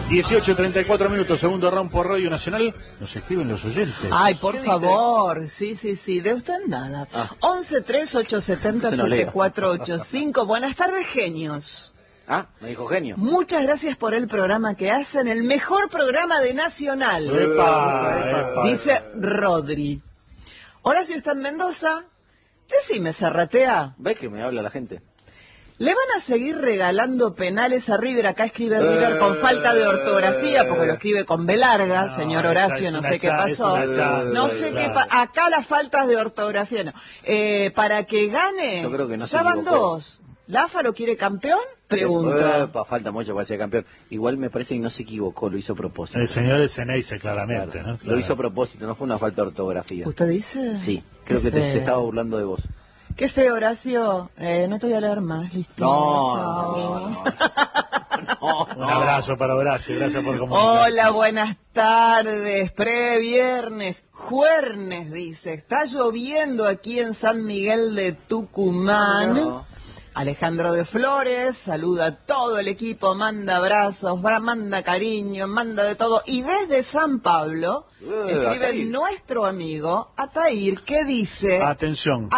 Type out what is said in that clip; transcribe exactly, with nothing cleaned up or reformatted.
dieciocho treinta y cuatro minutos, segundo round por Radio Nacional. Nos escriben los oyentes. Ay, por favor, dice? sí, sí, sí, de usted nada. Ah. once tres ocho siete cero siete cuatro ocho cinco. Buenas tardes, genios. Ah, me dijo genio. Muchas gracias por el programa que hacen, el mejor programa de Nacional. Epa, epa, dice Rodri. Horacio está en Mendoza. Decime, Zarratea. ¿Ves que me habla la gente? ¿Le van a seguir regalando penales a River? Acá escribe River eh, con falta de ortografía, porque lo escribe con B larga, no, señor Horacio, no sé qué pasó. No sé qué pasó. Acá las faltas de ortografía no. Eh, para que gane, yo creo que no ya van dos. ¿Lafa lo quiere campeón? Pregunta. Eh, falta mucho para ser campeón. Igual me parece que no se equivocó, lo hizo a propósito. El señor Eseneice, claramente, claro, ¿no? Claro. Lo hizo a propósito, no fue una falta de ortografía. ¿Usted dice? Sí, creo que te, se estaba burlando de vos. Qué feo, Horacio. Eh, no te voy a leer más, listo. No, chao. No, no, no. Un abrazo para Horacio, gracias por comunicar. Hola, buenas tardes. Previernes, juernes, dice. Está lloviendo aquí en San Miguel de Tucumán. No. Alejandro de Flores saluda a todo el equipo, manda abrazos, manda cariño, manda de todo. Y desde San Pablo eh, escribe Atair. Nuestro amigo Atair, que dice... Atención.